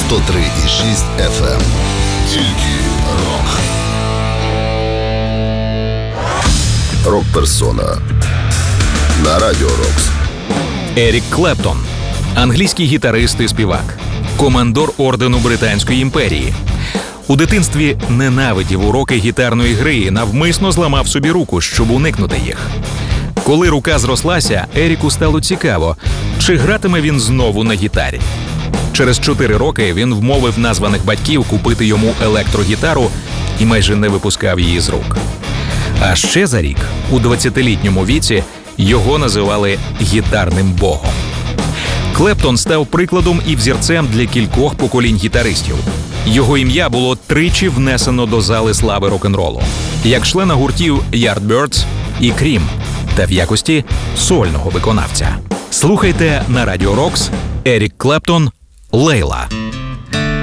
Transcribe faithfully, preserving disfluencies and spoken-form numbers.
сто три і шість еф ем. Тільки рок. Рок-персона на Радіо Рокс. Ерік Клептон – англійський гітарист і співак, командор ордену Британської імперії. У дитинстві ненавидів уроки гітарної гри і навмисно зламав собі руку, щоб уникнути їх. Коли рука зрослася, Еріку стало цікаво, чи гратиме він знову на гітарі. Через чотири роки він вмовив названих батьків купити йому електрогітару і майже не випускав її з рук. А ще за рік, у двадцятилітньому віці, його називали гітарним богом. Клептон став прикладом і взірцем для кількох поколінь гітаристів. Його ім'я було тричі внесено до зали слави рок-н-ролу, як члена гуртів Yardbirds і Cream, та в якості сольного виконавця. Слухайте на Радіо Рокс. Ерік Клептон, «Лейла».